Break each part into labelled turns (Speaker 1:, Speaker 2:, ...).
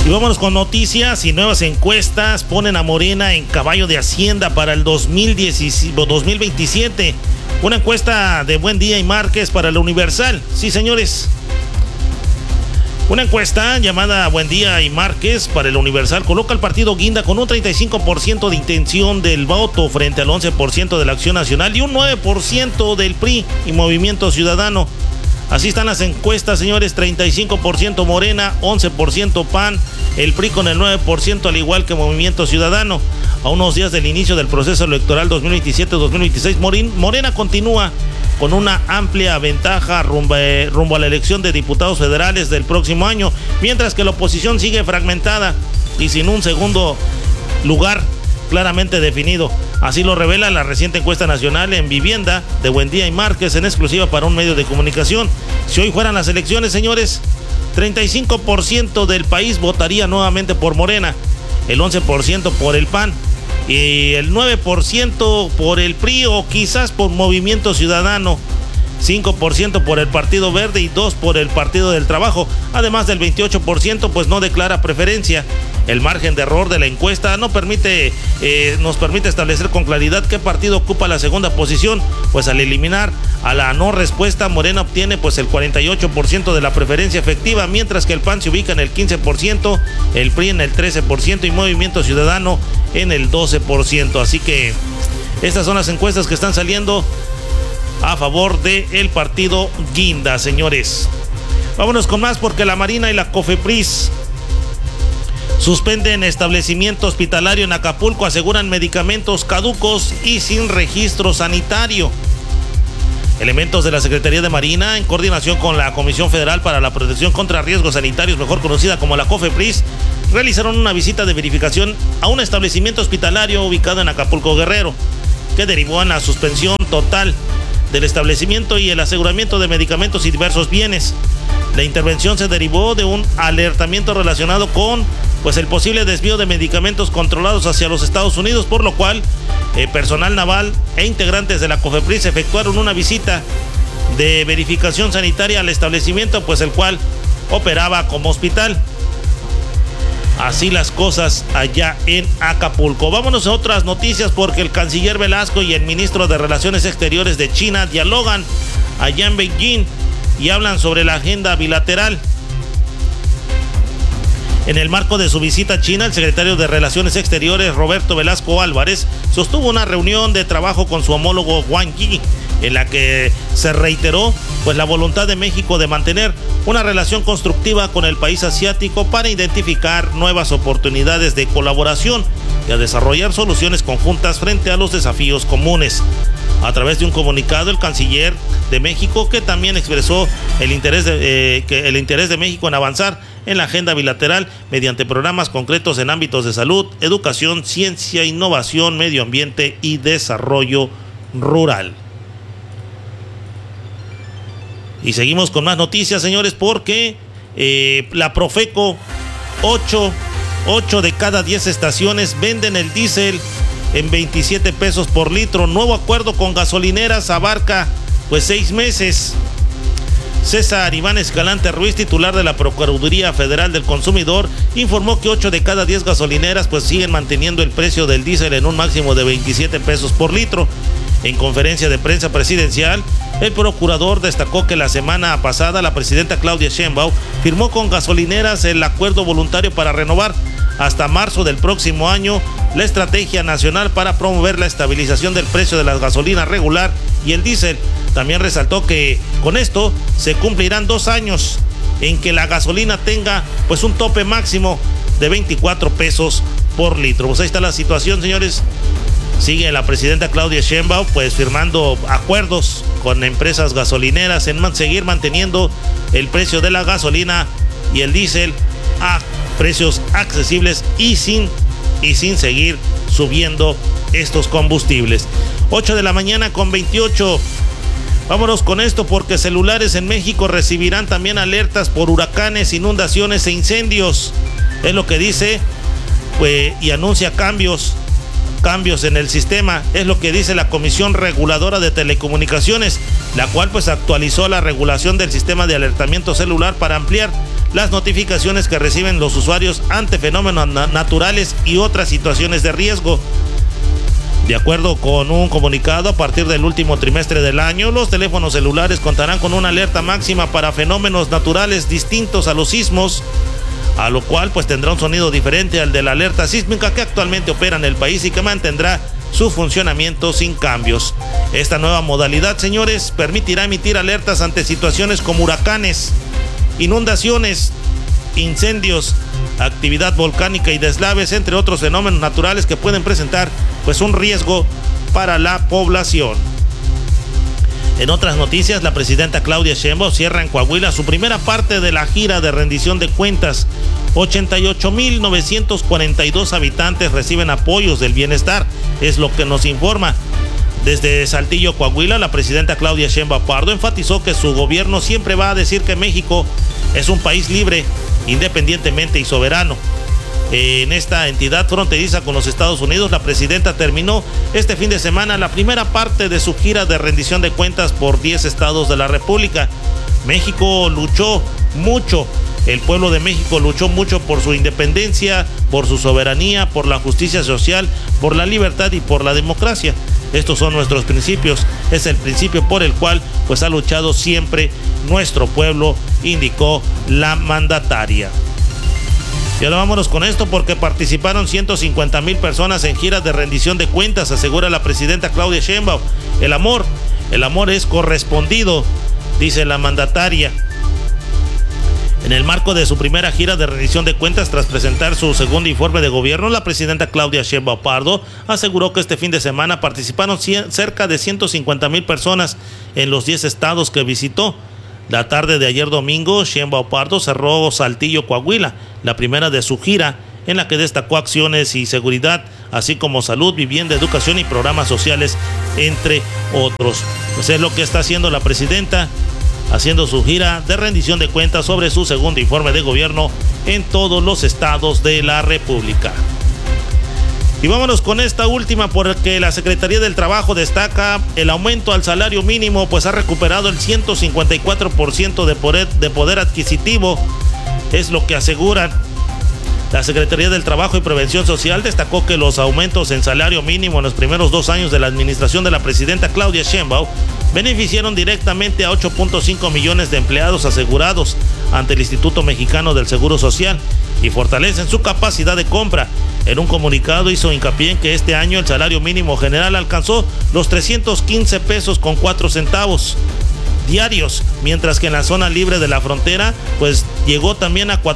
Speaker 1: Y vámonos con noticias y nuevas encuestas. Ponen a Morena en caballo de Hacienda para el 2027. Una encuesta de Buen Día y Márquez para la Universal. Sí, señores. Una encuesta llamada Buen Día y Márquez para el Universal coloca al partido Guinda con un 35% de intención del voto frente al 11% de la Acción Nacional y un 9% del PRI y Movimiento Ciudadano. Así están las encuestas, señores. 35% Morena, 11% PAN, el PRI con el 9%, al igual que Movimiento Ciudadano. A unos días del inicio del proceso electoral 2027-2026, Morena continúa con una amplia ventaja rumbo a la elección de diputados federales del próximo año, mientras que la oposición sigue fragmentada y sin un segundo lugar claramente definido. Así lo revela la reciente encuesta nacional en vivienda de Buen Día y Márquez, en exclusiva para un medio de comunicación. Si hoy fueran las elecciones, señores, 35% del país votaría nuevamente por Morena, el 11% por el PAN y el 9% por el PRI o quizás por Movimiento Ciudadano, 5% por el Partido Verde y 2% por el Partido del Trabajo. Además del 28% pues no declara preferencia. El margen de error de la encuesta nos permite establecer con claridad qué partido ocupa la segunda posición, pues al eliminar a la no respuesta, Morena obtiene pues el 48% de la preferencia efectiva, mientras que el PAN se ubica en el 15%, el PRI en el 13% y Movimiento Ciudadano en el 12%. Así que estas son las encuestas que están saliendo a favor del partido Guinda, señores. Vámonos con más, porque la Marina y la COFEPRIS suspenden establecimiento hospitalario en Acapulco, aseguran medicamentos caducos y sin registro sanitario. Elementos de la Secretaría de Marina, en coordinación con la Comisión Federal para la Protección contra Riesgos Sanitarios, mejor conocida como la COFEPRIS, realizaron una visita de verificación a un establecimiento hospitalario ubicado en Acapulco, Guerrero, que derivó en la suspensión total del establecimiento y el aseguramiento de medicamentos y diversos bienes. La intervención se derivó de un alertamiento relacionado con el posible desvío de medicamentos controlados hacia los Estados Unidos, por lo cual personal naval e integrantes de la COFEPRIS efectuaron una visita de verificación sanitaria al establecimiento, pues el cual operaba como hospital. Así las cosas allá en Acapulco. Vámonos a otras noticias, porque el canciller Velasco y el ministro de Relaciones Exteriores de China dialogan allá en Beijing y hablan sobre la agenda bilateral. En el marco de su visita a China, el secretario de Relaciones Exteriores, Roberto Velasco Álvarez, sostuvo una reunión de trabajo con su homólogo Wang Yi, en la que se reiteró la voluntad de México de mantener una relación constructiva con el país asiático para identificar nuevas oportunidades de colaboración y a desarrollar soluciones conjuntas frente a los desafíos comunes. A través de un comunicado, el canciller de México, que también expresó el interés de México en avanzar en la agenda bilateral mediante programas concretos en ámbitos de salud, educación, ciencia, innovación, medio ambiente y desarrollo rural. Y seguimos con más noticias, señores, porque la Profeco, 8 de cada 10 estaciones venden el diésel en 27 pesos por litro. Nuevo acuerdo con gasolineras abarca 6 meses. César Iván Escalante Ruiz, titular de la Procuraduría Federal del Consumidor, informó que 8 de cada 10 gasolineras siguen manteniendo el precio del diésel en un máximo de 27 pesos por litro. En conferencia de prensa presidencial, el procurador destacó que la semana pasada la presidenta Claudia Sheinbaum firmó con gasolineras el acuerdo voluntario para renovar hasta marzo del próximo año la estrategia nacional para promover la estabilización del precio de la gasolina regular y el diésel. También resaltó que con esto se cumplirán 2 años en que la gasolina tenga un tope máximo de 24 pesos por litro. Ahí está la situación, señores. Sigue la presidenta Claudia Sheinbaum firmando acuerdos con empresas gasolineras en seguir manteniendo el precio de la gasolina y el diésel a precios accesibles y sin seguir subiendo estos combustibles. 8 de la mañana con 28. Vámonos con esto, porque celulares en México recibirán también alertas por huracanes, inundaciones e incendios. Es lo que dice y anuncia cambios en el sistema. Es lo que dice la Comisión Reguladora de Telecomunicaciones, la cual actualizó la regulación del sistema de alertamiento celular para ampliar las notificaciones que reciben los usuarios ante fenómenos naturales y otras situaciones de riesgo. De acuerdo con un comunicado, a partir del último trimestre del año, los teléfonos celulares contarán con una alerta máxima para fenómenos naturales distintos a los sismos, a lo cual pues tendrá un sonido diferente al de la alerta sísmica que actualmente opera en el país y que mantendrá su funcionamiento sin cambios. Esta nueva modalidad, señores, permitirá emitir alertas ante situaciones como huracanes, inundaciones, incendios, actividad volcánica y deslaves, entre otros fenómenos naturales que pueden presentar pues un riesgo para la población. En otras noticias, la presidenta Claudia Sheinbaum cierra en Coahuila su primera parte de la gira de rendición de cuentas. 88,942 habitantes reciben apoyos del bienestar, es lo que nos informa. Desde Saltillo, Coahuila, la presidenta Claudia Sheinbaum Pardo enfatizó que su gobierno siempre va a decir que México es un país libre, independientemente y soberano. En esta entidad fronteriza con los Estados Unidos, la presidenta terminó este fin de semana la primera parte de su gira de rendición de cuentas por 10 estados de la República. México luchó mucho, el pueblo de México luchó mucho por su independencia, por su soberanía, por la justicia social, por la libertad y por la democracia. Estos son nuestros principios, es el principio por el cual pues ha luchado siempre nuestro pueblo, indicó la mandataria. Y ahora vámonos con esto porque participaron 150,000 personas en giras de rendición de cuentas, asegura la presidenta Claudia Sheinbaum. El amor es correspondido, dice la mandataria. En el marco de su primera gira de rendición de cuentas tras presentar su segundo informe de gobierno, la presidenta Claudia Sheinbaum Pardo aseguró que este fin de semana participaron cerca de 150,000 personas en los 10 estados que visitó. La tarde de ayer domingo, Sheinbaum Pardo cerró Saltillo, Coahuila, la primera de su gira, en la que destacó acciones y seguridad, así como salud, vivienda, educación y programas sociales, entre otros. Pues es lo que está haciendo la presidenta, haciendo su gira de rendición de cuentas sobre su segundo informe de gobierno en todos los estados de la República. Y vámonos con esta última porque la Secretaría del Trabajo destaca el aumento al salario mínimo, pues ha recuperado el 154% de poder adquisitivo, es lo que aseguran. La Secretaría del Trabajo y Prevención Social destacó que los aumentos en salario mínimo en los primeros 2 años de la administración de la presidenta Claudia Sheinbaum beneficiaron directamente a 8.5 millones de empleados asegurados ante el Instituto Mexicano del Seguro Social y fortalecen su capacidad de compra. En un comunicado hizo hincapié en que este año el salario mínimo general alcanzó los 315 pesos con 4 centavos diarios, mientras que en la zona libre de la frontera pues llegó también a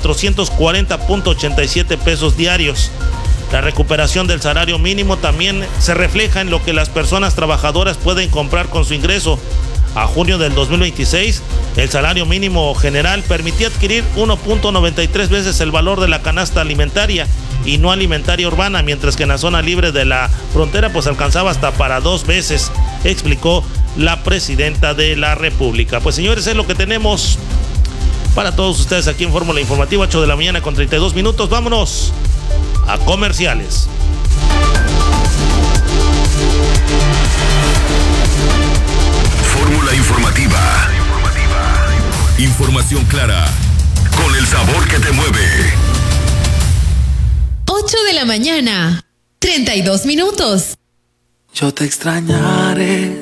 Speaker 1: 440.87 pesos diarios. La recuperación del salario mínimo también se refleja en lo que las personas trabajadoras pueden comprar con su ingreso. A junio del 2026, el salario mínimo general permitía adquirir 1.93 veces el valor de la canasta alimentaria y no alimentaria urbana, mientras que en la zona libre de la frontera pues alcanzaba hasta para 2 veces, explicó la presidenta de la República. Pues señores, es lo que tenemos para todos ustedes aquí en Fórmula Informativa, 8 de la mañana con 32 minutos. Vámonos a comerciales.
Speaker 2: Fórmula Informativa. Información clara, con el sabor que te mueve.
Speaker 3: 8 de la mañana, 32 minutos.
Speaker 4: Yo te extrañaré.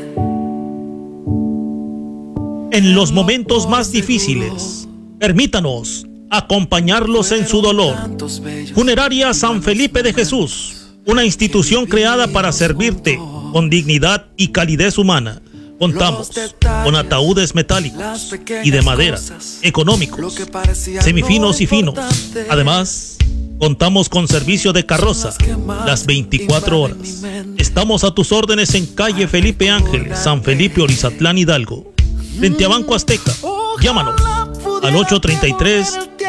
Speaker 5: En los momentos más difíciles, permítanos acompañarlos en su dolor. Funeraria San Felipe de Jesús, una institución creada para servirte con dignidad y calidez humana. Contamos con ataúdes metálicos y de madera, económicos, semifinos y finos. Además, contamos con servicio de carroza las 24 horas. Estamos a tus órdenes en calle Felipe Ángeles, San Felipe, Orizatlán, Hidalgo, frente a Banco Azteca. Llámanos al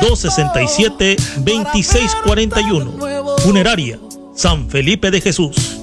Speaker 5: 833-267-2641. Funeraria San Felipe de Jesús.